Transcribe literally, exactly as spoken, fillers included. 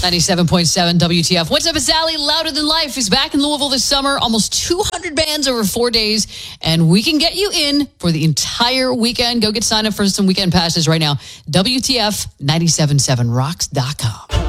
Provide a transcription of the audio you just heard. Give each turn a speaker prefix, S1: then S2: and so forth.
S1: ninety-seven point seven W T F. What's up, it's Allie. Louder Than Life is back in Louisville this summer. Almost two hundred bands over four days. And we can get you in for the entire weekend. Go get signed up for some weekend passes right now. W T F nine seven seven rocks dot com.